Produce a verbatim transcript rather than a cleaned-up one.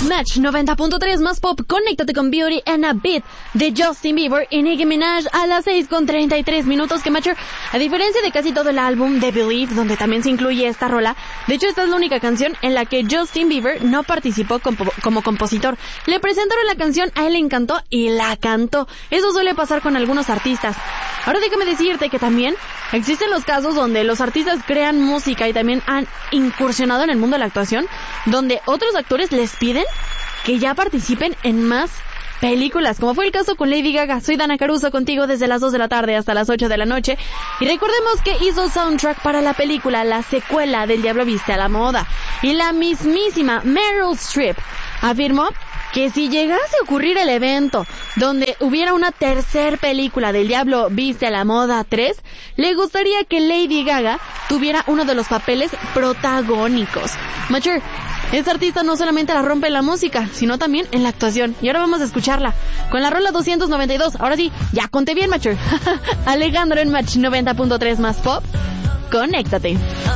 Match noventa punto tres más pop, conéctate con Beauty and a Beat de Justin Bieber y Nicki Minaj a las seis con treinta y tres minutos. Que Matcher, a diferencia de casi todo el álbum de Believe, donde también se incluye esta rola, de hecho esta es la única canción en la que Justin Bieber no participó compo- como compositor. Le presentaron la canción, a él le encantó y la cantó. Eso suele pasar con algunos artistas. Ahora déjame decirte que también existen los casos donde los artistas crean música y también han incursionado en el mundo de la actuación, donde otros actores les piden que ya participen en más películas, como fue el caso con Lady Gaga. Soy Dana Caruso, contigo desde las dos de la tarde hasta las ocho de la noche, y recordemos que hizo soundtrack para la película, la secuela del Diablo Viste a la Moda, y la mismísima Meryl Streep afirmó que si llegase a ocurrir el evento donde hubiera una tercer película del Diablo Viste a la Moda tres, le gustaría que Lady Gaga tuviera uno de los papeles protagónicos. Mature, esta artista no solamente la rompe en la música, sino también en la actuación. Y ahora vamos a escucharla con la rola doscientos noventa y dos. Ahora sí, ya conté bien, Mature. Alejandro en Match noventa punto tres más pop. Conéctate.